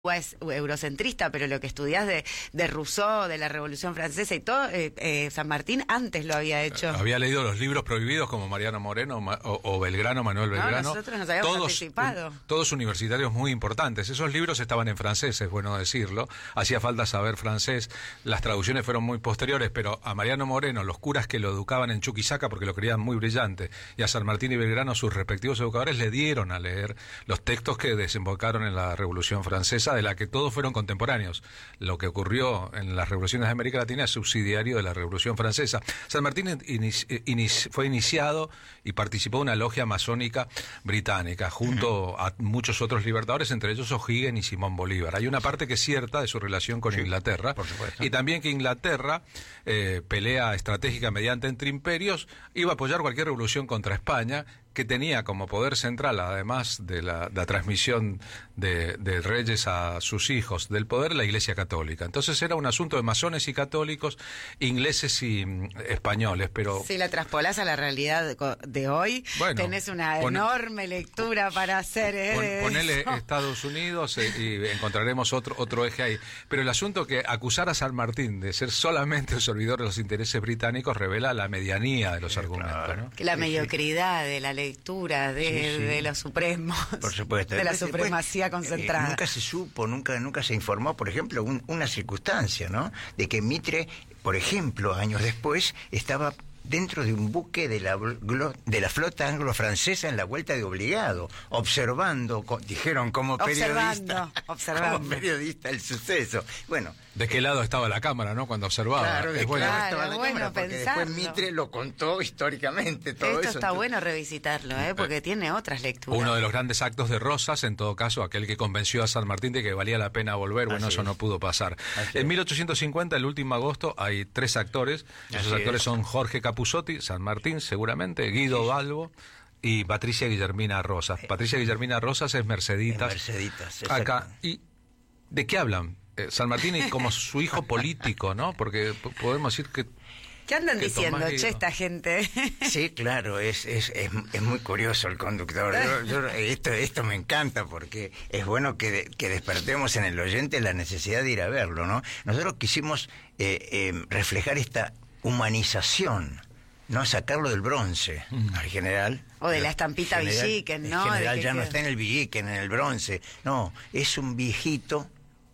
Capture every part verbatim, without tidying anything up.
es eurocentrista, pero lo que estudiás de, de Rousseau, de la Revolución Francesa y todo, eh, eh, San Martín antes lo había hecho. Había leído los libros prohibidos como Mariano Moreno o, o Belgrano, Manuel Belgrano. No, nosotros nos habíamos todos, participado. Un, todos universitarios muy importantes. Esos libros estaban en francés, es bueno decirlo. Hacía falta saber francés. Las traducciones fueron muy posteriores, pero a Mariano Moreno, los curas que lo educaban en Chuquisaca porque lo creían muy brillante, y a San Martín y Belgrano, sus respectivos educadores, le dieron a leer los textos que desembocaron en la Revolución Francesa, de la que todos fueron contemporáneos. Lo que ocurrió en las revoluciones de América Latina es subsidiario de la Revolución Francesa. San Martín inici, inici, fue iniciado y participó de una logia masónica británica, junto a muchos otros libertadores, entre ellos O'Higgins y Simón Bolívar. Hay una parte que es cierta de su relación con sí, Inglaterra, por supuesto. Y también que Inglaterra, eh, pelea estratégica mediante entre imperios, iba a apoyar cualquier revolución contra España, que tenía como poder central, además de la, de la transmisión de, de reyes a sus hijos del poder, la Iglesia Católica. Entonces era un asunto de masones y católicos, ingleses y mm, españoles, pero... Si la traspolás a la realidad de hoy, bueno, tenés una pon... enorme lectura para hacer. ¿eh? Pon, ponele Estados Unidos eh, y encontraremos otro, otro eje ahí. Pero el asunto que acusar a San Martín de ser solamente el servidor de los intereses británicos revela la medianía de los sí, argumentos. Claro. ¿no? Que la mediocridad de la lectura de, sí, sí. de los supremos, por supuesto, de la supremacía después, concentrada. Eh, nunca se supo, nunca nunca se informó, por ejemplo, un, una circunstancia, ¿no? De que Mitre, por ejemplo, años después, estaba dentro de un buque de la de la flota anglo-francesa en la vuelta de Obligado, observando, co dijeron como periodista, observando, observando. como periodista el suceso. Bueno, ¿de qué lado estaba la cámara, no? Cuando observaba. Claro, de es qué bueno. lado estaba claro, la bueno, cámara, porque pensando. después Mitre lo contó históricamente todo Esto eso. está entonces... bueno revisitarlo, ¿eh? Porque eh, tiene otras lecturas. Uno de los grandes actos de Rosas, en todo caso, aquel que convenció a San Martín de que valía la pena volver, bueno, Así eso es. no pudo pasar. Así en mil ochocientos cincuenta, el último agosto, hay tres actores. Esos Así actores es. son Jorge Capusotto, San Martín, seguramente, Guido Balbo y Patricia Guillermina Rosas. Patricia Guillermina Rosas es Merceditas. Es Merceditas, acá. ¿Y de qué hablan? Eh, San Martín y como su hijo político, ¿no? Porque podemos decir que... ¿Qué andan diciendo, che, esta gente? Sí, claro, es, es, es, es muy curioso el conductor. Yo, yo, esto, esto me encanta porque es bueno que, de, que despertemos en el oyente la necesidad de ir a verlo, ¿no? Nosotros quisimos eh, eh, reflejar esta humanización, ¿no? Sacarlo del bronce, mm. al general. O de la estampita Villiquen, ¿no? El general de que ya que... no está en el Villiquen, en el bronce. No, es un viejito,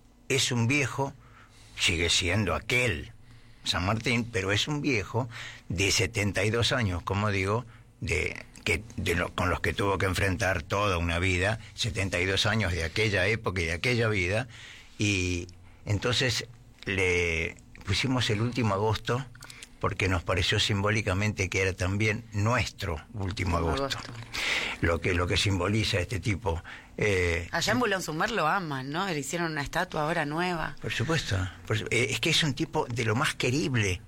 es un viejo, sigue siendo aquel San Martín, pero es un viejo de setenta y dos años, como digo, de que de lo, con los que tuvo que enfrentar toda una vida, setenta y dos años de aquella época y de aquella vida, y entonces le pusimos el último agosto porque nos pareció simbólicamente que era también nuestro último agosto. agosto. Lo que lo que simboliza este tipo. Eh, Allá en Boulogne-sur-Mer lo aman, ¿no? Le hicieron una estatua ahora nueva. Por supuesto. Por, eh, es que es un tipo de lo más querible,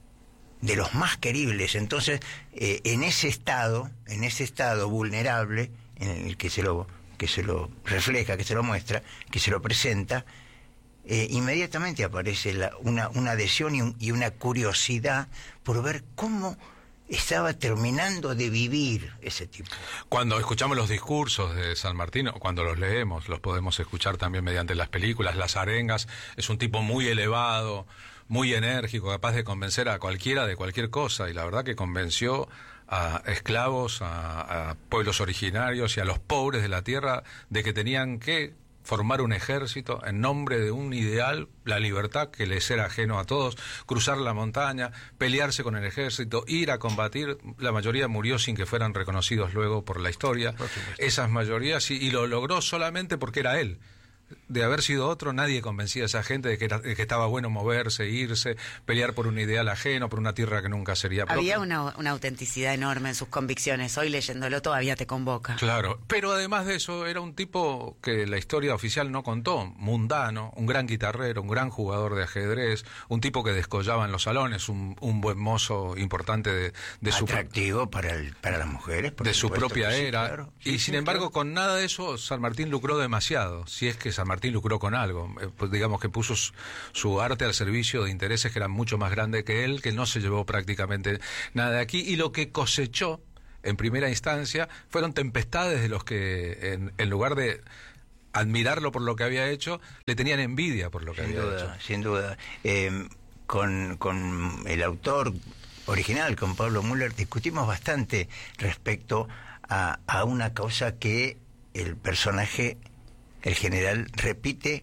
de los más queribles. Entonces, eh, en ese estado, en ese estado vulnerable, en el que se lo que se lo refleja, que se lo muestra, que se lo presenta, eh, inmediatamente aparece la, una, una adhesión y, un, y una curiosidad por ver cómo estaba terminando de vivir ese tipo. Cuando escuchamos los discursos de San Martín, o cuando los leemos, los podemos escuchar también mediante las películas, las arengas, es un tipo muy elevado, muy enérgico, capaz de convencer a cualquiera de cualquier cosa, y la verdad que convenció a esclavos, a, a pueblos originarios y a los pobres de la tierra de que tenían que formar un ejército en nombre de un ideal, la libertad que les era ajeno a todos, cruzar la montaña, pelearse con el ejército, ir a combatir. La mayoría murió sin que fueran reconocidos luego por la historia. Por Esas mayorías, y, y lo logró solamente porque era él. De haber sido otro, nadie convencía a esa gente de que, era, de que estaba bueno moverse, irse, pelear por un ideal ajeno, por una tierra que nunca sería propia. Había una, una autenticidad enorme en sus convicciones. Hoy leyéndolo todavía te convoca. Claro, pero además de eso era un tipo que la historia oficial no contó, mundano, un gran guitarrero, un gran jugador de ajedrez, un tipo que descollaba en los salones, un, un buen mozo importante de, de su atractivo para el, para las mujeres, por de su propia sí, era, claro. y sí, sin sí, embargo claro. con nada de eso San Martín lucró demasiado, si es que San Martín lucró con algo, eh, pues digamos que puso su, su arte al servicio de intereses que eran mucho más grandes que él, que no se llevó prácticamente nada de aquí, y lo que cosechó en primera instancia fueron tempestades de los que en, en lugar de admirarlo por lo que había hecho, le tenían envidia por lo que Sin había duda, hecho. sin duda. Eh, con, con el autor original, con Pablo Müller, discutimos bastante respecto a, a una cosa que el personaje, el general, repite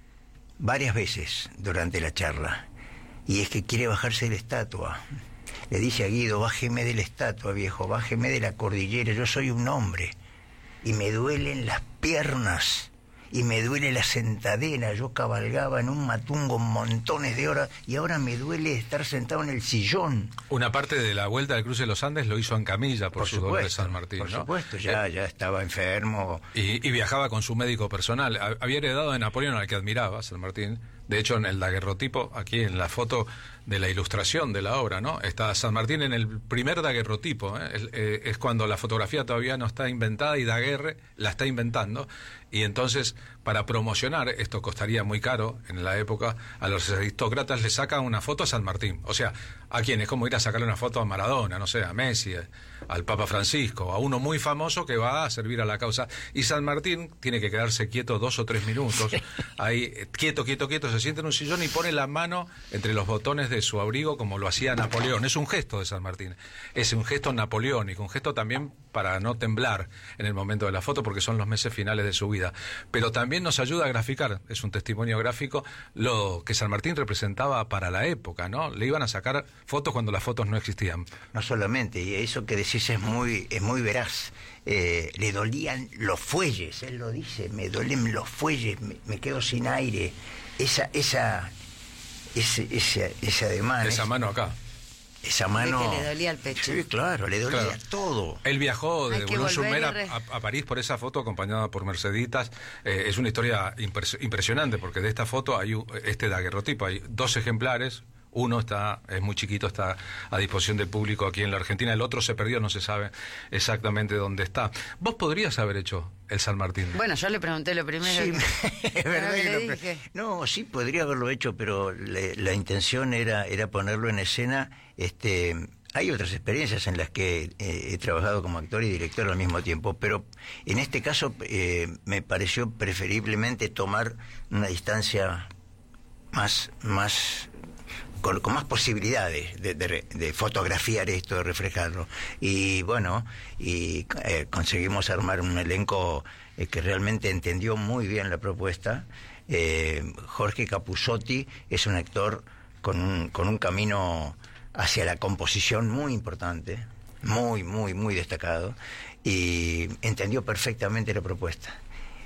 varias veces durante la charla, y es que quiere bajarse de la estatua. Le dice a Guido: bájeme de la estatua, viejo, bájeme de la cordillera, yo soy un hombre y me duelen las piernas y me duele la sentadera. Yo cabalgaba en un matungo montones de horas y ahora me duele estar sentado en el sillón. Una parte de la vuelta del cruce de los Andes lo hizo en camilla por, por su dolor de San Martín, por ¿no? supuesto, ya, eh, ya estaba enfermo. Y, y viajaba con su médico personal. Había heredado de Napoleón, al que admiraba, San Martín. De hecho, en el daguerrotipo, aquí en la foto de la ilustración de la obra, ¿no? Está San Martín en el primer daguerrotipo, ¿eh? Es, eh, es cuando la fotografía todavía no está inventada y Daguerre la está inventando. Y entonces, para promocionar, esto costaría muy caro en la época, a los aristócratas le sacan una foto a San Martín. O sea, ¿a quién? Es como ir a sacarle una foto a Maradona, no sé, a Messi, al Papa Francisco, a uno muy famoso que va a servir a la causa. Y San Martín tiene que quedarse quieto dos o tres minutos, ahí, quieto, quieto, quieto, se sienta en un sillón y pone la mano entre los botones de su abrigo como lo hacía Napoleón. Es un gesto de San Martín, es un gesto napoleónico, un gesto también para no temblar en el momento de la foto, porque son los meses finales de su vida. Pero también nos ayuda a graficar, es un testimonio gráfico, lo que San Martín representaba para la época, ¿no? Le iban a sacar fotos cuando las fotos no existían. No solamente, y eso que decís es muy, es muy veraz. Eh, le dolían los fuelles, él lo dice: me duelen los fuelles, me, me quedo sin aire. Esa, esa, ese, ese, ese ademán. Esa mano acá. Esa mano. Que le dolía el pecho. Sí, claro, le dolía Claro. todo. Él viajó de Hay que Boulogne-sur-Mer volver a, y re- a- a París por esa foto, acompañada por Merceditas. Eh, es una historia impres- impresionante, porque de esta foto hay un- este daguerrotipo, hay dos ejemplares. Uno está, es muy chiquito, está a disposición del público aquí en la Argentina. El otro se perdió, no se sabe exactamente dónde está. ¿Vos podrías haber hecho el San Martín? Bueno, yo le pregunté lo primero. Sí, que- es verdad que que le lo- dije. No, sí podría haberlo hecho, pero le- la intención era, era ponerlo en escena. Este, hay otras experiencias en las que eh, he trabajado como actor y director al mismo tiempo, pero en este caso eh, me pareció preferiblemente tomar una distancia más, más con, con más posibilidades de, de, de fotografiar esto, de reflejarlo. Y bueno, y eh, conseguimos armar un elenco eh, que realmente entendió muy bien la propuesta. Eh, Jorge Capuzzotti es un actor con un, con un camino hacia la composición muy importante, muy, muy, muy destacado, y entendió perfectamente la propuesta.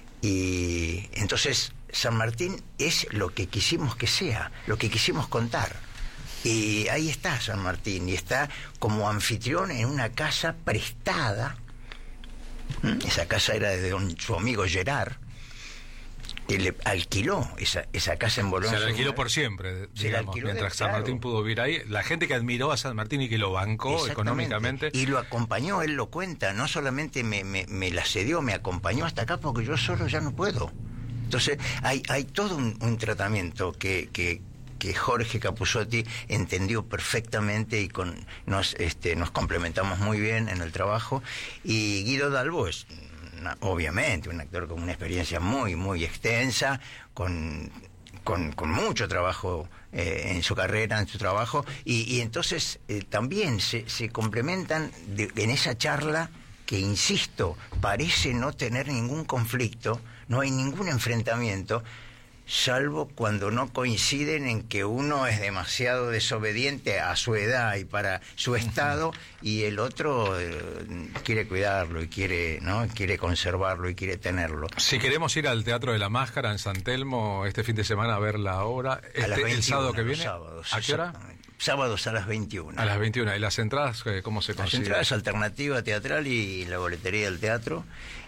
Y entonces San Martín es lo que quisimos que sea, lo que quisimos contar. Y ahí está San Martín, y está como anfitrión en una casa prestada. ¿Mm? Esa casa era de don, su amigo Gerard, que le alquiló esa, esa casa en Boulogne. Se la alquiló por siempre, Se la digamos, alquiló mientras de- San claro. Martín pudo vivir ahí. La gente que admiró a San Martín y que lo bancó Exactamente. económicamente. Y lo acompañó, él lo cuenta, no solamente me, me, me la cedió, me acompañó hasta acá porque yo solo ya no puedo. Entonces hay, hay todo un, un tratamiento que, que, que Jorge Capuzzotti entendió perfectamente, y con nos, este, nos complementamos muy bien en el trabajo. Y Guido Dalbo es, una- obviamente, un actor con una experiencia muy, muy extensa, con... Con, con mucho trabajo eh, en su carrera, en su trabajo, y, y entonces eh, también se, se complementan de- en esa charla que, insisto, parece no tener ningún conflicto, no hay ningún enfrentamiento, salvo cuando no coinciden en que uno es demasiado desobediente a su edad y para su estado, y el otro eh, quiere cuidarlo y quiere, ¿no? quiere conservarlo y quiere tenerlo. Si queremos ir al Teatro de la Máscara en San Telmo este fin de semana a ver la obra, A las este, el veintiuna, sábado que los viene, sábados, ¿a qué hora? exactamente. Sábados a las veintiuna. A las veintiuna. ¿Y las entradas eh, cómo se Las consiguen? entradas, Alternativa Teatral y la boletería del teatro.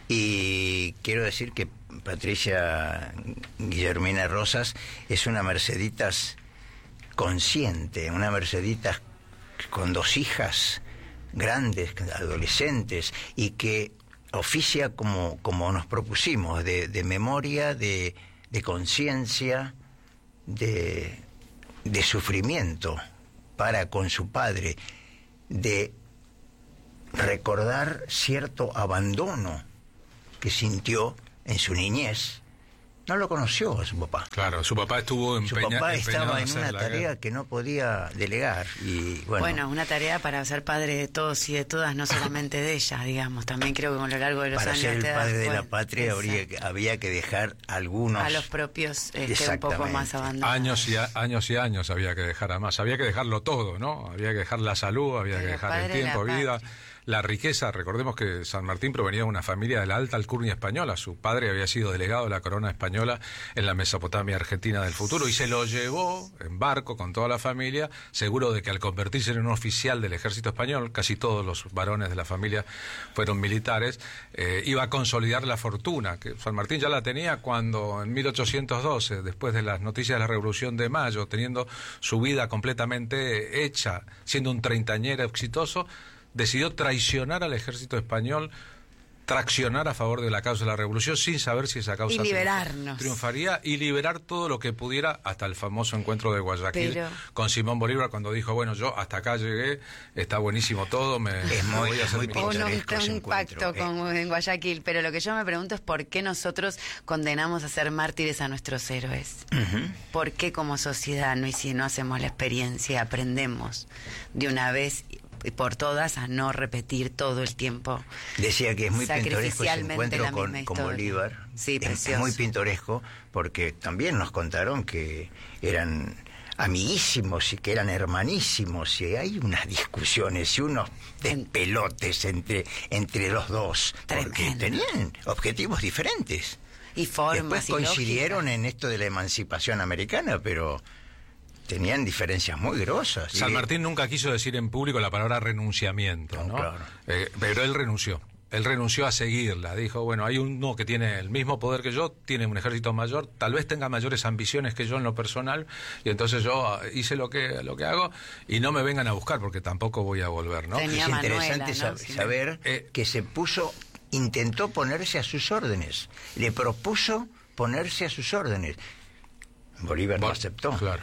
Y quiero decir que Patricia Guillermina Rosas es una Merceditas consciente, una Merceditas con dos hijas grandes, adolescentes, y que oficia como, como nos propusimos, de, de memoria, de, de conciencia, de, de sufrimiento para con su padre, de recordar cierto abandono que sintió en su niñez no lo conoció a su papá. Claro, su papá estuvo empeña, Su papá empeñado estaba en hacer una la tarea guerra. que no podía delegar. Y bueno, Bueno, una tarea para ser padre de todos y de todas, no solamente de ella, digamos. También creo que a lo largo de los para años ser el te das padre de la cuenta. patria habría Exacto. que, había que dejar algunos... A los propios este, un poco Exactamente. más abandonados. Años y a- años y años había que dejar a más, había que dejarlo todo, ¿no? Había que dejar la salud, había Pero que dejar padre el de la tiempo, vida, patria. la riqueza. Recordemos que San Martín provenía de una familia de la alta alcurnia española. Su padre había sido delegado de la corona española en la Mesopotamia argentina del futuro y se lo llevó en barco con toda la familia, seguro de que al convertirse en un oficial del ejército español, casi todos los varones de la familia fueron militares, eh, iba a consolidar la fortuna, que San Martín ya la tenía cuando en mil ochocientos doce, después de las noticias de la Revolución de Mayo, teniendo su vida completamente hecha, siendo un treintañero exitoso, decidió traicionar al ejército español, traccionar a favor de la causa de la revolución sin saber si esa causa Y liberarnos. triunfaría y liberar todo lo que pudiera, hasta el famoso encuentro de Guayaquil Pero- con Simón Bolívar, cuando dijo, bueno, yo hasta acá llegué, está buenísimo todo, me, Es me muy- voy a es hacer muy mi O cosa". no, pintoresco está ese un encuentro, pacto eh. con, en Guayaquil, pero lo que yo me pregunto es por qué nosotros condenamos a ser mártires a nuestros héroes. ¿Por qué como sociedad no, y si no hacemos la experiencia y aprendemos de una vez y por todas a no repetir todo el tiempo? Decía que es muy pintoresco ese Sacrificialmente encuentro la con, misma con historia. Bolívar. Sí, es, es precioso. muy pintoresco porque también nos contaron que eran amiguísimos y que eran hermanísimos y hay unas discusiones y unos despelotes entre, entre los dos porque Tremendo. tenían objetivos diferentes. Y formas Después y coincidieron lógicas. en esto de la emancipación americana, pero tenían diferencias muy grosas. San Y- Martín nunca quiso decir en público la palabra renunciamiento, No, ¿no? claro. Eh, pero él renunció. Él renunció a seguirla. Dijo, bueno, hay uno que tiene el mismo poder que yo, tiene un ejército mayor, tal vez tenga mayores ambiciones que yo en lo personal, y entonces yo ah, hice lo que lo que hago y no me vengan a buscar porque tampoco voy a volver, ¿no? Tenía Es Manuela, interesante ¿no? sab- Sí. saber Eh, que se puso, intentó ponerse a sus órdenes, le propuso ponerse a sus órdenes. Bolívar no Bueno, aceptó. Claro.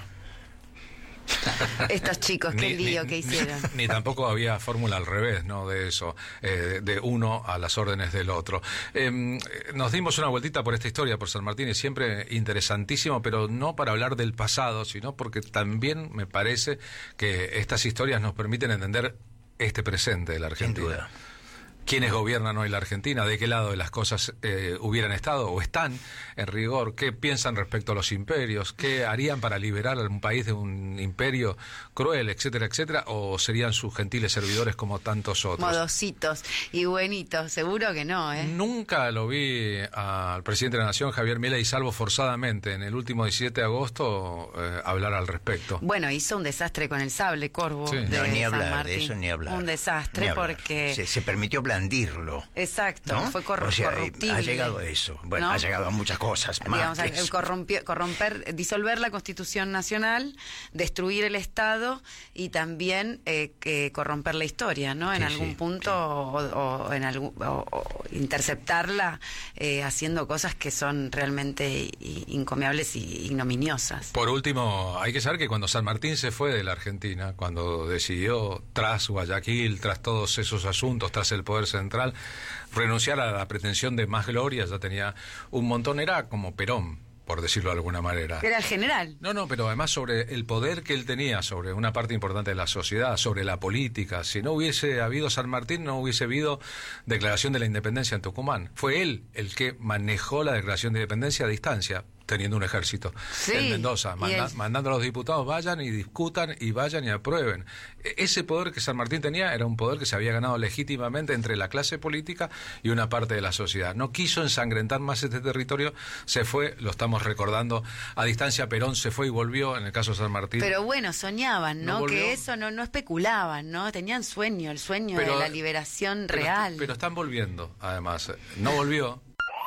Estos chicos, qué Ni- lío ni- que hicieron. Ni, ni tampoco había fórmula al revés, ¿no? De eso, eh, de uno a las órdenes del otro. Eh, nos dimos una vueltita por esta historia, por San Martín, es siempre interesantísimo, pero no para hablar del pasado, sino porque también me parece que estas historias nos permiten entender este presente de la Sin Argentina. duda. ¿Quiénes gobiernan hoy la Argentina? ¿De qué lado de las cosas eh, hubieran estado o están en rigor? ¿Qué piensan respecto a los imperios? ¿Qué harían para liberar a un país de un imperio cruel, etcétera, etcétera? ¿O serían sus gentiles servidores como tantos otros? Modositos y buenitos, seguro que no, ¿eh? Nunca lo vi al presidente de la Nación, Javier Milei, salvo forzadamente en el último diecisiete de agosto, eh, hablar al respecto. Bueno, hizo un desastre con el sable, Corvo. Sí. de No, ni San hablar de Martín. eso, ni hablar. Un desastre Ni hablar. porque... Se, se permitió blandirlo. Exacto, ¿no? fue corru- O sea, corruptible. ha llegado a eso. Bueno, ¿no? ha llegado a muchas cosas más. Digamos, que el eso. corrompi- corromper, disolver la Constitución Nacional, destruir el Estado y también eh, que corromper la historia, ¿no? En Sí, algún sí, punto sí. O, o en algún o- o interceptarla eh, haciendo cosas que son realmente i- incomiables y ignominiosas. Por último, hay que saber que cuando San Martín se fue de la Argentina, cuando decidió, tras Guayaquil, tras todos esos asuntos, tras el poder central, renunciar a la pretensión de más gloria, ya tenía un montón, era como Perón, por decirlo de alguna manera. Era el general. No, no, pero además sobre el poder que él tenía sobre una parte importante de la sociedad, sobre la política. Si no hubiese habido San Martín, no hubiese habido declaración de la independencia en Tucumán. Fue él el que manejó la declaración de independencia a distancia, teniendo un ejército Sí, en Mendoza, y manda- él- mandando a los diputados, vayan y discutan y vayan y aprueben. E- Ese poder que San Martín tenía era un poder que se había ganado legítimamente entre la clase política y una parte de la sociedad. No quiso ensangrentar más este territorio, se fue, lo estamos recordando, a distancia. Perón se fue y volvió, en el caso de San Martín. Pero bueno, soñaban, ¿No ¿no? volvió? Que eso no, no especulaban, ¿no? Tenían sueño, el sueño Pero- de la liberación pero, real. Pero están volviendo, además. No volvió.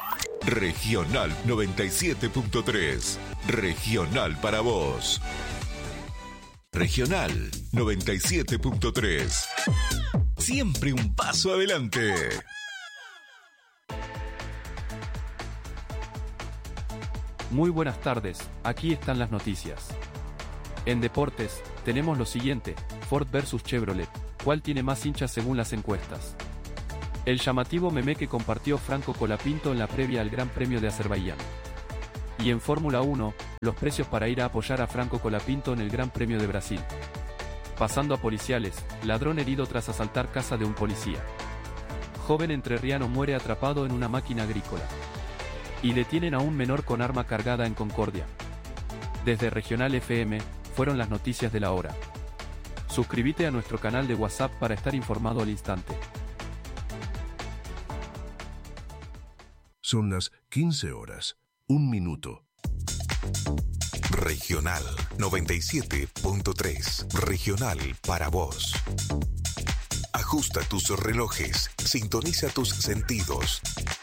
Regional noventa y siete punto tres. Regional para vos. Regional noventa y siete punto tres. Siempre un paso adelante. Muy buenas tardes, aquí están las noticias. En deportes, tenemos lo siguiente: Ford versus Chevrolet, ¿cuál tiene más hinchas según las encuestas? El llamativo meme que compartió Franco Colapinto en la previa al Gran Premio de Azerbaiyán. Y en Fórmula uno, los precios para ir a apoyar a Franco Colapinto en el Gran Premio de Brasil. Pasando a policiales, ladrón herido tras asaltar casa de un policía. Joven entrerriano muere atrapado en una máquina agrícola. Y detienen a un menor con arma cargada en Concordia. Desde Regional F M, fueron las noticias de la hora. Suscríbete a nuestro canal de WhatsApp para estar informado al instante. Son las quince horas, un minuto. Regional noventa y siete punto tres. Regional para vos. Ajusta tus relojes, sintoniza tus sentidos.